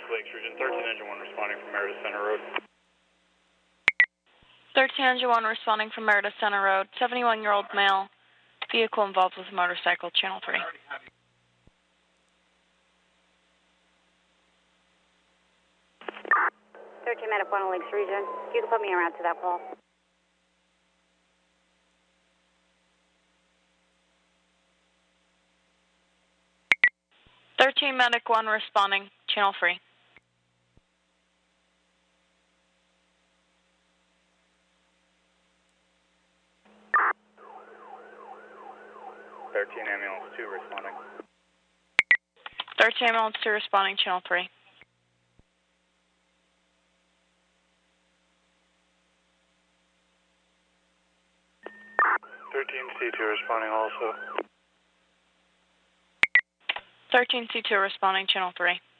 Lakes Region, 13 Engine 1 responding from Meredith Center Road. 13 Engine 1 responding from Meredith Center Road. 71-year-old male. Vehicle involved with a motorcycle, Channel 3. 13 Med 1 Lakes Region. You can put me around to that pole. Medic 1 responding, Channel 3. 13 Ambulance 2 responding. 13 Ambulance 2 responding, Channel 3. 13 C2 responding also. 13 C2 responding, Channel 3.